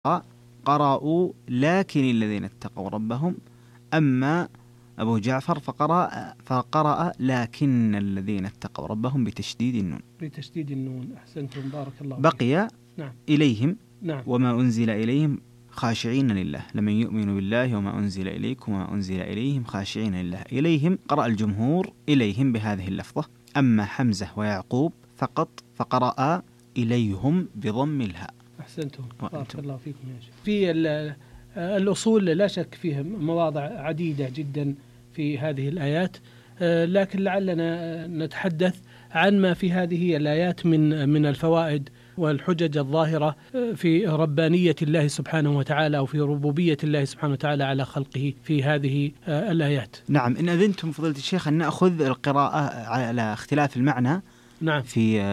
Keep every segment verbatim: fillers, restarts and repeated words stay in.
قرأوا لكن الذين اتقوا ربهم. أما أبو جعفر فقرأ, فقرأ لكن الذين اتقوا ربهم بتشديد النون. بتشديد النون. أحسنتم، بارك الله فيك. بقي نعم. إليهم. نعم. وما أنزل إليهم خاشعين لله لمن يؤمن بالله وما أنزل إليكم وما أنزل إليهم خاشعين لله. إليهم قرأ الجمهور إليهم بهذه اللفظة. أما حمزة ويعقوب فقط فقرأ إليهم بضم الهاء. أحسنتم، بارك الله فيكم يا شيخ. في الأصول لا شك فيه مواضع عديدة جدا في هذه الآيات، لكن لعلنا نتحدث عن ما في هذه الآيات من من الفوائد والحجج الظاهرة في ربانية الله سبحانه وتعالى أو في ربوبية الله سبحانه وتعالى على خلقه في هذه الآيات. نعم، إن أذنتم فضيلة الشيخ أن نأخذ القراءة على اختلاف المعنى. نعم. في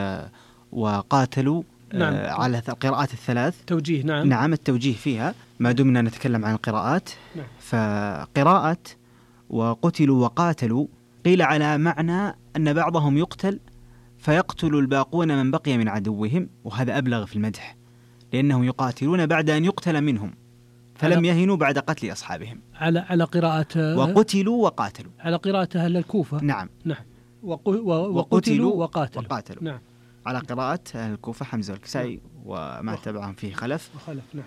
وقاتلوا. نعم. على القراءات الثلاث توجيه. نعم. نعم، التوجيه فيها ما دمنا نتكلم عن القراءات. نعم. فقراءة وقتلوا وقاتلوا قيل على معنى أن بعضهم يقتل فيقتل الباقون من بقي من عدوهم، وهذا أبلغ في المدح لأنهم يقاتلون بعد أن يقتل منهم فلم يهنوا بعد قتل أصحابهم. على على قراءة وقتلوا وقاتلوا على قراءة أهل الكوفة. نعم. نعم. وقتلوا وقاتلوا. وقاتلوا. نعم. على قراءة أهل الكوفة حمزة والكسائي وما تبعهم فيه خلف. وخلف. نعم.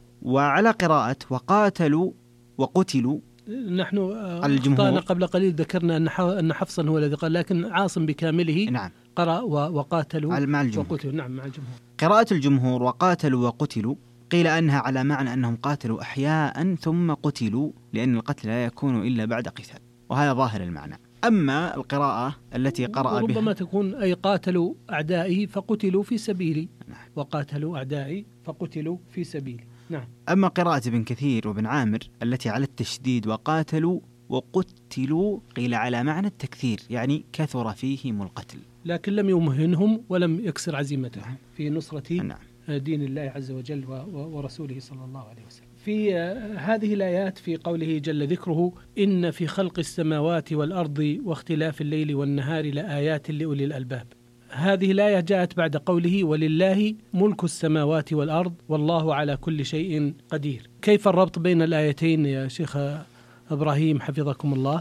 وعلى قراءة وقاتلوا وقتلوا نحن أخطأنا قبل قليل، ذكرنا أن أن حفصا هو الذي قال، لكن عاصم بكامله نعم قرأ وقاتلوا مع الجمهور. وقتلوا. نعم، مع الجمهور. قراءة الجمهور وقاتلوا وقتلوا قيل أنها على معنى أنهم قاتلوا أحياء ثم قتلوا، لأن القتل لا يكون إلا بعد قتال، وهذا ظاهر المعنى. أما القراءة التي قرأ بها ربما تكون أي قاتلوا أعدائي فقتلوا في سبيلي. نعم. وقاتلوا أعدائي فقتلوا في سبيلي. نعم. أما قراءة ابن كثير وابن عامر التي على التشديد وقاتلوا وقتلوا قيل على معنى التكثير، يعني كثر فيهم القتل، لكن لم يمهنهم ولم يكسر عزيمتهم. نعم. في نصرة نعم. دين الله عز وجل ورسوله صلى الله عليه وسلم. في هذه الآيات في قوله جل ذكره إن في خلق السماوات والأرض واختلاف الليل والنهار لآيات لأولي الألباب. هذه الآية جاءت بعد قوله ولله ملك السماوات والأرض والله على كل شيء قدير. كيف الربط بين الآيتين يا شيخ إبراهيم حفظكم الله؟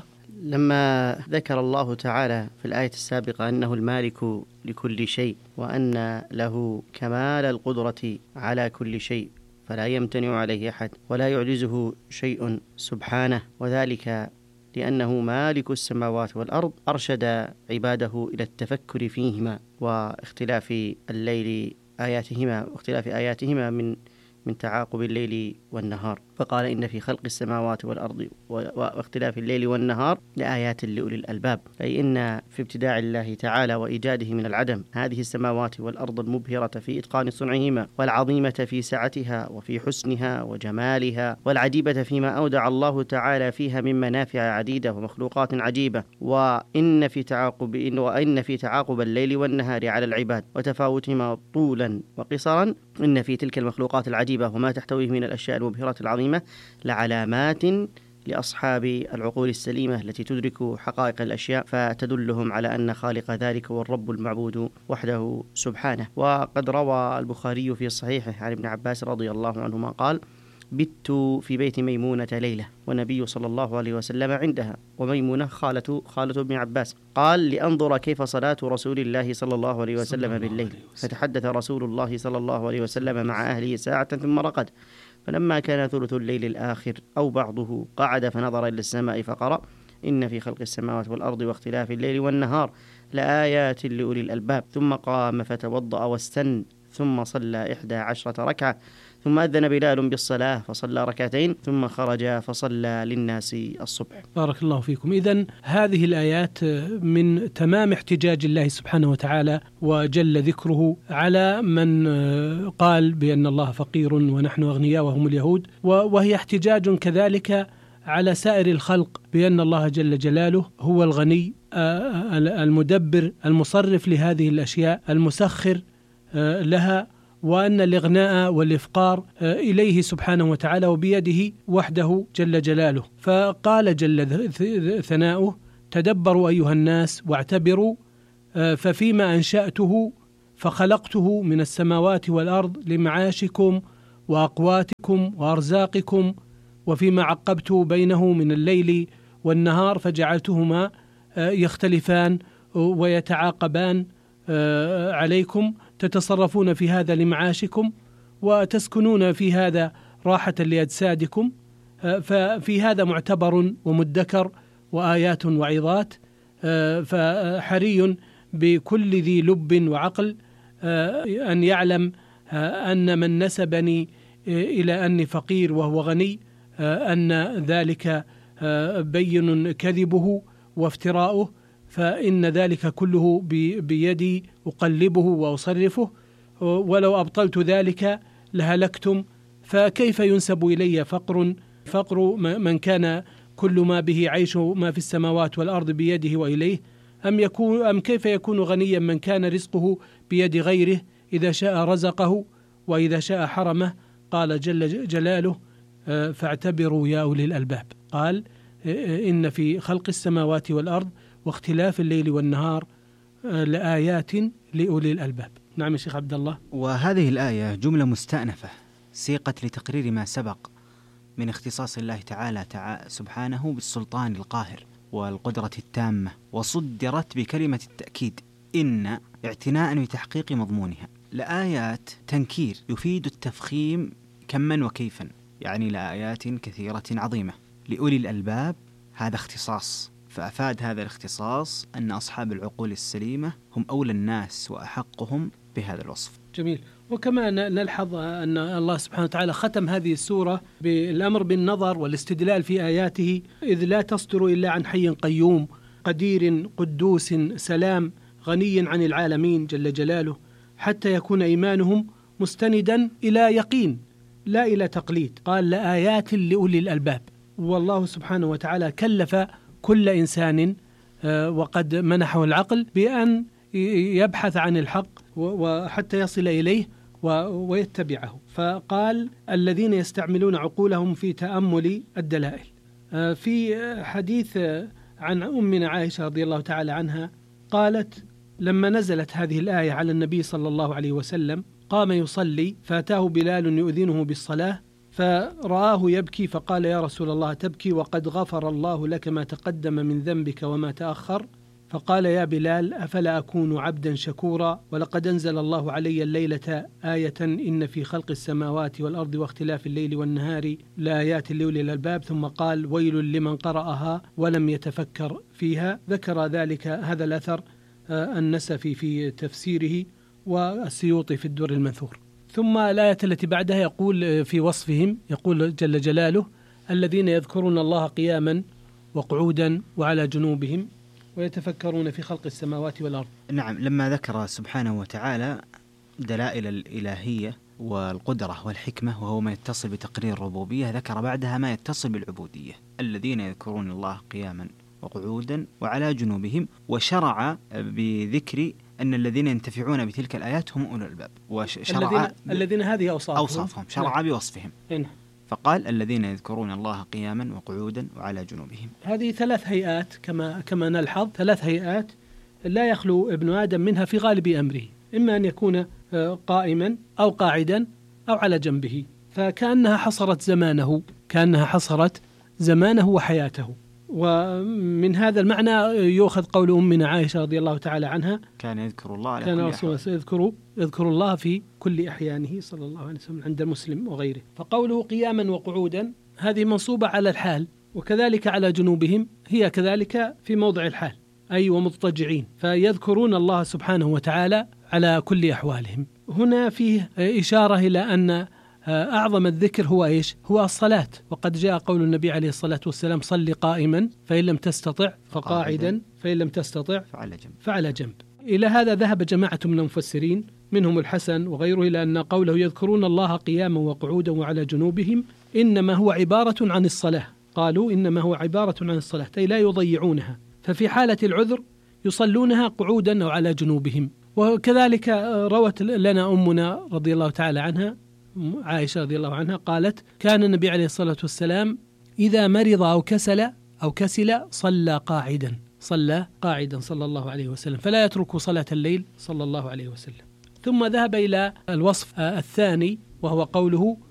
لما ذكر الله تعالى في الآية السابقة أنه المالك لكل شيء وأن له كمال القدرة على كل شيء فلا يمتنع عليه أحد ولا يعجزه شيء سبحانه، وذلك لأنه مالك السماوات والأرض، أرشد عباده إلى التفكر فيهما واختلاف الليل آياتهما واختلاف آياتهما من من تعاقب الليل والنهار، فقال إن في خلق السماوات والأرض واختلاف الليل والنهار لآيات لأولي الألباب، أي إن في ابتداع الله تعالى وإيجاده من العدم هذه السماوات والأرض المبهرة في إتقان صنعهما والعظيمة في سعتها وفي حسنها وجمالها والعجيبة فيما أودع الله تعالى فيها من منافع عديدة ومخلوقات عجيبة، وإن في تعاقب إن وإن في تعاقب الليل والنهار على العباد وتفاوتهما طولا وقصرا إن في تلك المخلوقات العجيبة وما تحتويه من الأشياء المبهرة العظيمة لعلامات لأصحاب العقول السليمة التي تدرك حقائق الأشياء فتدلهم على أن خالق ذلك هو الرب المعبود وحده سبحانه. وقد روى البخاري في صحيحه عن ابن عباس رضي الله عنهما قال بت في بيت ميمونة ليلة والنبي صلى الله عليه وسلم عندها، وميمونة خالة خالة ابن عباس، قال لأنظر كيف صلاة رسول الله صلى الله عليه وسلم بالليل، فتحدث رسول الله صلى الله عليه وسلم مع أهله ساعة ثم رقد، فلما كان ثلث الليل الآخر أو بعضه قعد فنظر إلى السماء فقرأ إن في خلق السماوات والأرض واختلاف الليل والنهار لآيات لأولي الألباب، ثم قام فتوضأ واستن ثم صلى إحدى عشرة ركعة، ثم أذن بلال بالصلاة فصلى ركعتين ثم خرج فصلى للناس الصبح. بارك الله فيكم. إذن هذه الآيات من تمام احتجاج الله سبحانه وتعالى وجل ذكره على من قال بأن الله فقير ونحن أغنياء وهم اليهود، وهي احتجاج كذلك على سائر الخلق بأن الله جل جلاله هو الغني المدبر المصرف لهذه الأشياء المسخر لها، وأن الإغناء والإفقار إليه سبحانه وتعالى وبيده وحده جل جلاله. فقال جل ثناؤه تدبروا أيها الناس واعتبروا ففيما أنشأته فخلقته من السماوات والأرض لمعاشكم وأقواتكم وأرزاقكم وفيما عقبت بينه من الليل والنهار فجعلتهما يختلفان ويتعاقبان عليكم، تتصرفون في هذا لمعاشكم وتسكنون في هذا راحة لأجسادكم، ففي هذا معتبر ومدكر وآيات وعظات. فحري بكل ذي لب وعقل أن يعلم أن من نسبني إلى أني فقير وهو غني أن ذلك بين كذبه وافتراؤه، فإن ذلك كله بيدي أقلبه وأصرفه، ولو أبطلت ذلك لهلكتم. فكيف ينسب إلي فقر فقر من كان كل ما به عيش ما في السماوات والأرض بيده وإليه؟ أم يكون أم كيف يكون غنيا من كان رزقه بيد غيره، إذا شاء رزقه وإذا شاء حرمه؟ قال جل جلاله: فاعتبروا يا أولي الألباب. قال: إن في خلق السماوات والأرض واختلاف الليل والنهار لآيات لأولي الألباب. نعم يا شيخ عبد الله. وهذه الآية جملة مستأنفة سيقت لتقرير ما سبق من اختصاص الله تعالى سبحانه بالسلطان القاهر والقدرة التامة، وصدرت بكلمة التأكيد إن اعتناء بتحقيق مضمونها. لآيات تنكير يفيد التفخيم كما وكيفا، يعني لآيات كثيرة عظيمة. لأولي الألباب هذا اختصاص، فأفاد هذا الاختصاص أن أصحاب العقول السليمة هم أولى الناس وأحقهم بهذا الوصف. جميل. وكما نلحظ أن الله سبحانه وتعالى ختم هذه السورة بالأمر بالنظر والاستدلال في آياته، إذ لا تصدر إلا عن حي قيوم قدير قدوس سلام غني عن العالمين جل جلاله، حتى يكون إيمانهم مستندا إلى يقين لا إلى تقليد. قال: لآيات لأولي الألباب. والله سبحانه وتعالى كلف كل إنسان وقد منحه العقل بأن يبحث عن الحق وحتى يصل إليه ويتبعه، فقال: الذين يستعملون عقولهم في تأمل الدلائل. في حديث عن أمنا عائشة رضي الله تعالى عنها قالت: لما نزلت هذه الآية على النبي صلى الله عليه وسلم قام يصلي فأتاه بلال يؤذنه بالصلاة فرآه يبكي فقال: يا رسول الله تبكي وقد غفر الله لك ما تقدم من ذنبك وما تأخر؟ فقال: يا بلال أفلا أكون عبدا شكورا؟ ولقد أنزل الله علي الليلة آية إن في خلق السماوات والأرض واختلاف الليل والنهار لآيات لأولي الألباب. ثم قال: ويل لمن قرأها ولم يتفكر فيها. ذكر ذلك هذا الأثر النسفي في تفسيره والسيوطي في الدر المنثور. ثم الآية التي بعدها يقول في وصفهم، يقول جل جلاله: الذين يذكرون الله قياما وقعودا وعلى جنوبهم ويتفكرون في خلق السماوات والأرض. نعم، لما ذكر سبحانه وتعالى دلائل الإلهية والقدرة والحكمة وهو ما يتصل بتقرير الربوبية، ذكر بعدها ما يتصل بالعبودية: الذين يذكرون الله قياما وقعودا وعلى جنوبهم، وشرع بذكر أن الذين ينتفعون بتلك الآيات هم أولو الألباب، وشرع الذين, الذين هذه أوصافهم, أوصافهم شرع لا. بوصفهم هنا. فقال: الذين يذكرون الله قياما وقعودا وعلى جنوبهم. هذه ثلاث هيئات كما كما نلحظ، ثلاث هيئات لا يخلو ابن آدم منها في غالب أمره، إما أن يكون قائما أو قاعدا أو على جنبه، فكأنها حصرت زمانه كأنها حصرت زمانه وحياته. ومن هذا المعنى يؤخذ قول أمنا عائشة رضي الله تعالى عنها: كان يذكر الله على كان كل رسول الله يذكر يذكر الله في كل أحيانه صلى الله عليه وسلم عند مسلم وغيره. فقوله قياما وقعودا هذه منصوبة على الحال، وكذلك على جنوبهم هي كذلك في موضع الحال، أي ومضطجعين، فيذكرون الله سبحانه وتعالى على كل أحوالهم. هنا فيه إشارة إلى أن أعظم الذكر هو إيش؟ هو الصلاة. وقد جاء قول النبي عليه الصلاة والسلام: صل قائما فإن لم تستطع فقاعدا فإن لم تستطع فعلى جنب. فعلى جنب. إلى هذا ذهب جماعة من المفسرين منهم الحسن وغيره إلى أن قوله يذكرون الله قياما وقعودا وعلى جنوبهم إنما هو عبارة عن الصلاة. قالوا إنما هو عبارة عن الصلاة، أي لا يضيعونها، ففي حالة العذر يصلونها قعودا أو على جنوبهم. وكذلك روت لنا أمنا رضي الله تعالى عنها عائشة رضي الله عنها قالت: كان النبي عليه الصلاة والسلام إذا مرض أو كسل أو كسل صلى قاعدا صلى قاعدا صلى الله عليه وسلم، فلا يترك صلاة الليل صلى الله عليه وسلم. ثم ذهب إلى الوصف الثاني وهو قوله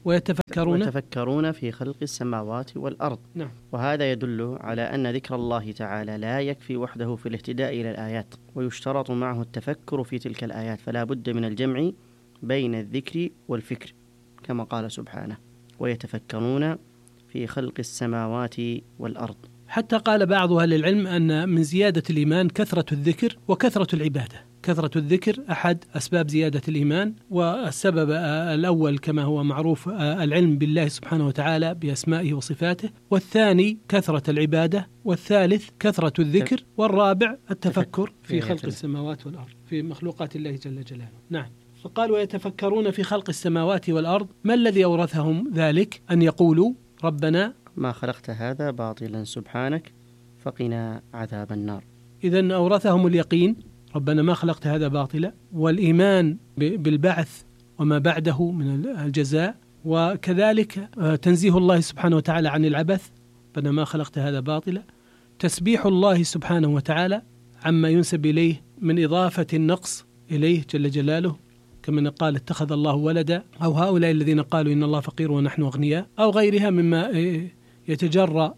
ويتفكرون ويتفكرون في خلق السماوات والأرض. نعم. وهذا يدل على أن ذكر الله تعالى لا يكفي وحده في الاهتداء إلى الآيات، ويشترط معه التفكر في تلك الآيات، فلا بد من الجمع بين الذكر والفكر، كما قال سبحانه ويتفكرون في خلق السماوات والأرض. حتى قال بعض أهل العلم أن من زيادة الإيمان كثرة الذكر وكثرة العبادة. كثرة الذكر أحد أسباب زيادة الإيمان، والسبب الأول كما هو معروف العلم بالله سبحانه وتعالى بأسمائه وصفاته، والثاني كثرة العبادة، والثالث كثرة الذكر، والرابع التفكر في خلق السماوات والأرض، في مخلوقات الله جل جلاله. نعم. فقال ويتفكرون في خلق السماوات والأرض. ما الذي أورثهم ذلك؟ أن يقولوا ربنا ما خلقت هذا باطلا سبحانك فقنا عذاب النار. إذن أورثهم اليقين، ربنا ما خلقت هذا باطلا، والإيمان بالبعث وما بعده من الجزاء، وكذلك تنزيه الله سبحانه وتعالى عن العبث، ربنا ما خلقت هذا باطلا، تسبيح الله سبحانه وتعالى عما ينسب إليه من إضافة النقص إليه جل جلاله، كما قال اتخذ الله ولدا، أو هؤلاء الذين قالوا إن الله فقير ونحن أغنياء، أو غيرها مما يتجرأ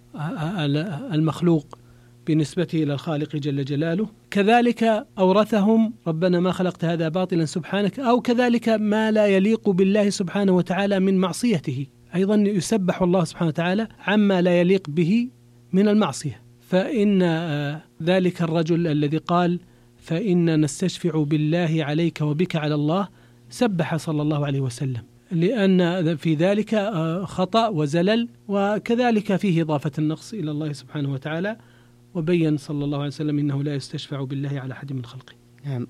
المخلوق بنسبته إلى الخالق جل جلاله. كذلك أورثهم ربنا ما خلقت هذا باطلا سبحانك، أو كذلك ما لا يليق بالله سبحانه وتعالى من معصيته، أيضا يسبح الله سبحانه وتعالى عما لا يليق به من المعصية. فإن ذلك الرجل الذي قال فإن نستشفع بالله عليك وبك على الله سبح صلى الله عليه وسلم، لأن في ذلك خطأ وزلل، وكذلك فيه إضافة النقص إلى الله سبحانه وتعالى، وبين صلى الله عليه وسلم إنه لا يستشفع بالله على أحد من خلقه. نعم.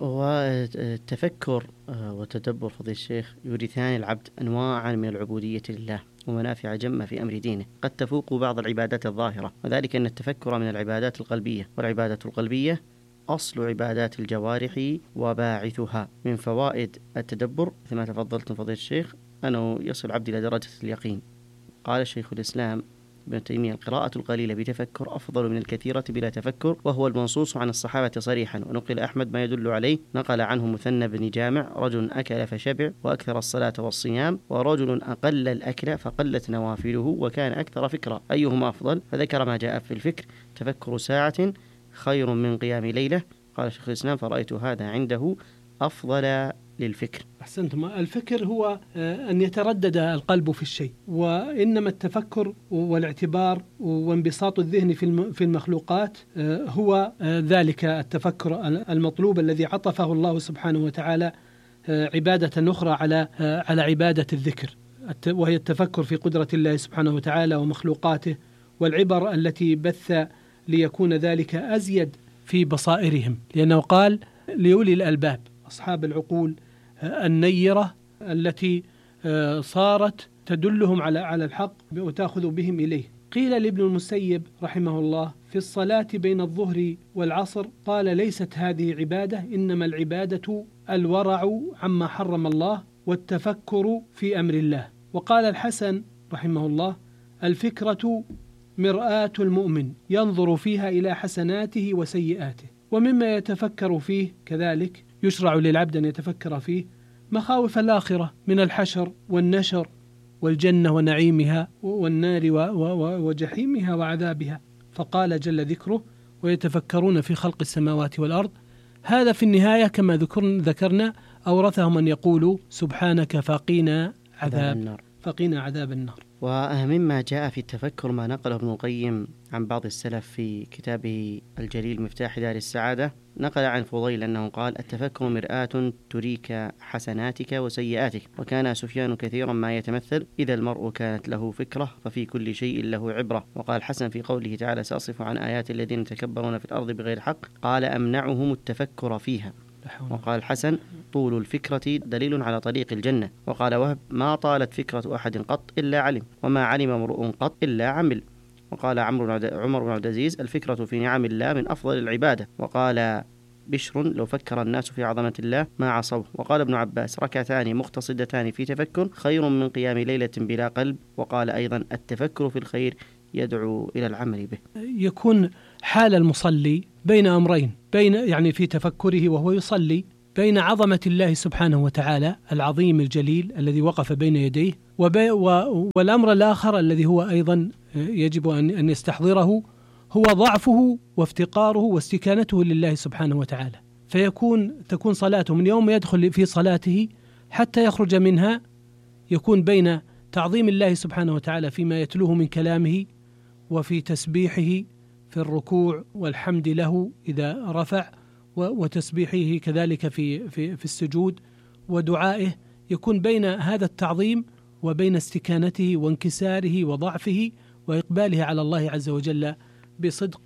والتفكر وتدبر فضيلة الشيخ يورثان العبد أنواعا من العبودية لله ومنافع جمة في أمر دينه قد تفوق بعض العبادات الظاهرة، وذلك أن التفكر من العبادات القلبية، والعبادة القلبية أصل عبادات الجوارح وباعثها. من فوائد التدبر كما تفضلتم فضيلة الشيخ أنه يصل العبد إلى درجة اليقين. قال الشيخ الإسلام ابن تيمية القراءة القليلة بتفكر أفضل من الكثيرة بلا تفكر، وهو المنصوص عن الصحابة صريحا، ونقل أحمد ما يدل عليه. نقل عنه مثنى بن جامع رجل أكل فشبع وأكثر الصلاة والصيام، ورجل أقل الأكل فقلت نوافله وكان أكثر فكرة، أيهما أفضل؟ فذكر ما جاء في الفكر تفكر ساعة خير من قيام ليلة. قال شيخ الإسلام فرأيت هذا عنده أفضل للفكر. أحسنتم. الفكر هو أن يتردد القلب في الشيء، وإنما التفكر والاعتبار وانبساط الذهن في المخلوقات هو ذلك التفكر المطلوب الذي عطفه الله سبحانه وتعالى عبادة أخرى على على عبادة الذكر، وهي التفكر في قدرة الله سبحانه وتعالى ومخلوقاته، والعبر التي بث ليكون ذلك أزيد في بصائرهم، لأنه قال لأولي الألباب أصحاب العقول النيرة التي صارت تدلهم على على الحق وتأخذ بهم إليه. قيل لابن المسيب رحمه الله في الصلاة بين الظهر والعصر قال ليست هذه عبادة، إنما العبادة الورع عما حرم الله والتفكر في أمر الله. وقال الحسن رحمه الله الفكرة مرآة المؤمن ينظر فيها إلى حسناته وسيئاته. ومما يتفكر فيه كذلك يشرع للعبد أن يتفكر فيه مخاوف الآخرة من الحشر والنشر والجنة ونعيمها والنار وجحيمها وعذابها. فقال جل ذكره ويتفكرون في خلق السماوات والأرض. هذا في النهاية كما ذكرنا أورثهم أن يقولوا سبحانك فقنا عذاب النار فقنا عذاب النار. ومما جاء في التفكر ما نقله ابن القيم عن بعض السلف في كتابه الجليل مفتاح دار السعادة. نقل عن فضيل أنه قال التفكر مرآة تريك حسناتك وسيئاتك. وكان سفيان كثيرا ما يتمثل إذا المرء كانت له فكرة ففي كل شيء له عبرة. وقال حسن في قوله تعالى سأصف عن آيات الذين يتكبرون في الأرض بغير حق قال أمنعهم التفكر فيها. وقال حسن طول الفكرة دليل على طريق الجنة. وقال وهب ما طالت فكرة أحد قط إلا علم وما علم امرؤ قط إلا عمل. وقال عمر بن عبد العزيز الفكرة في نعم الله من أفضل العبادة. وقال بشر لو فكر الناس في عظمة الله ما عصوه. وقال ابن عباس ركعتان مقتصدتان في تفكر خير من قيام ليلة بلا قلب. وقال أيضا التفكر في الخير يدعو إلى العمل به. يكون حال المصلي بين أمرين، بين يعني في تفكره وهو يصلي بين عظمة الله سبحانه وتعالى العظيم الجليل الذي وقف بين يديه والأمر الآخر الذي هو أيضا يجب أن يستحضره هو ضعفه وافتقاره واستكانته لله سبحانه وتعالى، فيكون تكون صلاته من يوم يدخل في صلاته حتى يخرج منها يكون بين تعظيم الله سبحانه وتعالى فيما يتلوه من كلامه، وفي تسبيحه في الركوع والحمد له إذا رفع، وتسبيحه كذلك في في في السجود، ودعائه، يكون بين هذا التعظيم وبين استكانته وانكساره وضعفه وإقباله على الله عز وجل بصدق،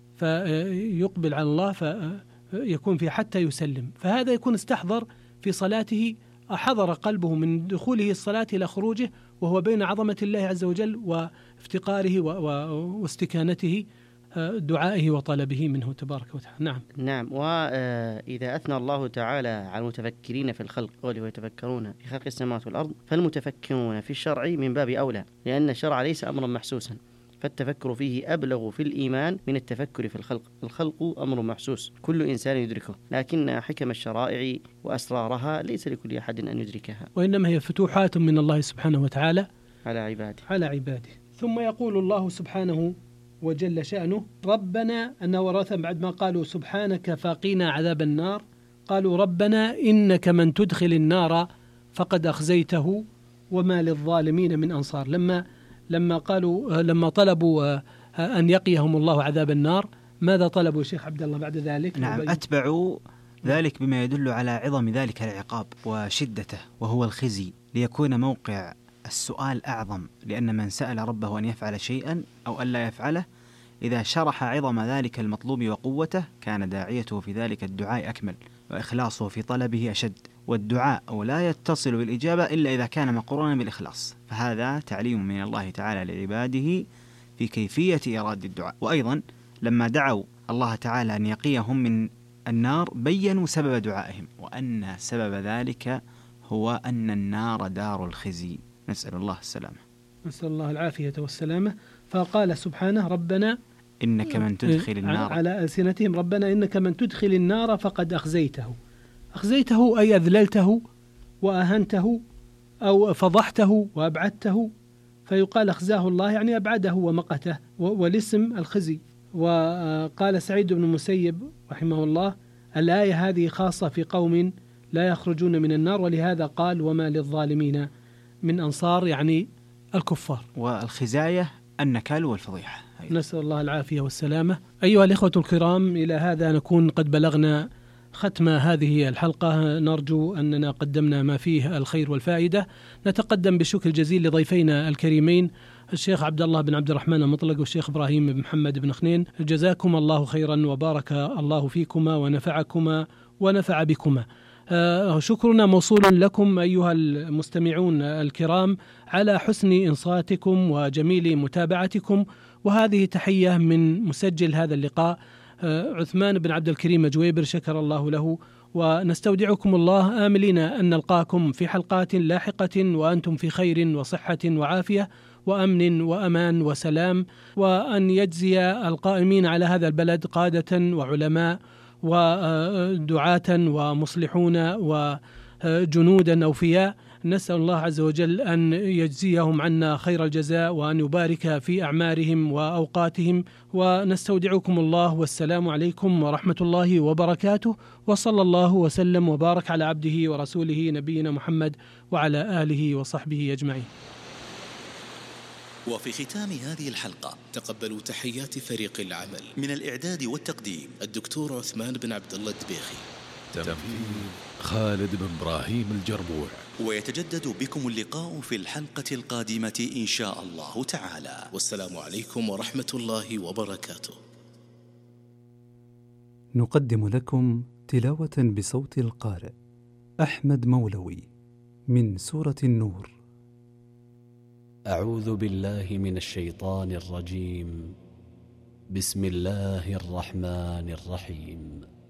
فيقبل على الله فيكون في حتى يسلم. فهذا يكون استحضر في صلاته، حضر قلبه من دخوله الصلاة إلى خروجه وهو بين عظمة الله عز وجل وافتقاره واستكانته، دعائه وطلبه منه تبارك وتعالى. نعم نعم. وإذا أثنى الله تعالى على المتفكرين في الخلق قوله ويتفكرون في خلق السماوات والأرض، فالمتفكرون في الشرع من باب أولى، لأن الشرع ليس أمرا محسوسا، فالتفكر فيه أبلغ في الإيمان من التفكر في الخلق. الخلق أمر محسوس كل إنسان يدركه، لكن حكم الشرائع وأسرارها ليس لكل أحد أن يدركها، وإنما هي فتوحات من الله سبحانه وتعالى على عباده على عباده. ثم يقول الله سبحانه وجل شأنه: ربنا، أنه ورث بعد ما قالوا سبحانك فقنا عذاب النار، قالوا ربنا إنك من تدخل النار فقد أخزيته وما للظالمين من أنصار. لما لما قالوا لما طلبوا أن يقيهم الله عذاب النار، ماذا طلبوا شيخ عبد الله بعد ذلك؟ نعم، أتبعوا ذلك بما يدل على عظم ذلك العقاب وشدته، وهو الخزي، ليكون موقع السؤال أعظم، لأن من سأل ربه أن يفعل شيئا أو ألا يفعله إذا شرح عظم ذلك المطلوب وقوته كان داعيته في ذلك الدعاء أكمل، وإخلاصه في طلبه أشد، والدعاء لا يتصل بالإجابة إلا إذا كان مقرونا بالإخلاص، فهذا تعليم من الله تعالى لعباده في كيفية إرادة الدعاء. وأيضا لما دعوا الله تعالى أن يقيهم من النار بيّنوا سبب دعائهم، وأن سبب ذلك هو أن النار دار الخزي، نسأل الله السلامة. نسأل الله العافية والسلامة. فقال سبحانه: ربنا إنك من تدخل النار، على ألسنتهم، ربنا إنك من تدخل النار فقد أخزيته. أخزيته أي أذللته وأهنته أو فضحته وأبعدته، فيقال أخزاه الله يعني أبعده ومقته، والاسم الخزي. وقال سعيد بن المسيب رحمه الله: الآية هذه خاصة في قوم لا يخرجون من النار، ولهذا قال وما للظالمين من أنصار، يعني الكفار. والخزاية النكال والفضيحة. نسأل الله العافية والسلامة. أيها الإخوة الكرام، إلى هذا نكون قد بلغنا ختم هذه الحلقة، نرجو أننا قدمنا ما فيه الخير والفائدة. نتقدم بالشكر الجزيل لضيفينا الكريمين الشيخ عبد الله بن عبد الرحمن المطلق والشيخ إبراهيم بن محمد بن خنين، جزاكم الله خيرا وبارك الله فيكما ونفعكما ونفع بكما. آه شكرنا موصول لكم أيها المستمعون الكرام على حسن إنصاتكم وجميل متابعتكم، وهذه تحية من مسجل هذا اللقاء آه عثمان بن عبد الكريم جويبر، شكر الله له. ونستودعكم الله آملين أن نلقاكم في حلقات لاحقة وأنتم في خير وصحة وعافية وأمن وأمان وسلام، وأن يجزي القائمين على هذا البلد قادة وعلماء ودعاة ومصلحون وجنودا أوفياء، نسأل الله عز وجل أن يجزيهم عنا خير الجزاء وأن يبارك في أعمارهم وأوقاتهم. ونستودعكم الله، والسلام عليكم ورحمة الله وبركاته، وصلى الله وسلم وبارك على عبده ورسوله نبينا محمد وعلى آله وصحبه أجمعين. وفي ختام هذه الحلقة تقبلوا تحيات فريق العمل، من الإعداد والتقديم الدكتور عثمان بن عبد الله الدبيخي، تنفيذ خالد بن إبراهيم الجربوع. ويتجدد بكم اللقاء في الحلقة القادمة إن شاء الله تعالى، والسلام عليكم ورحمة الله وبركاته. نقدم لكم تلاوة بصوت القارئ أحمد مولوي من سورة النور. أعوذ بالله من الشيطان الرجيم. بسم الله الرحمن الرحيم.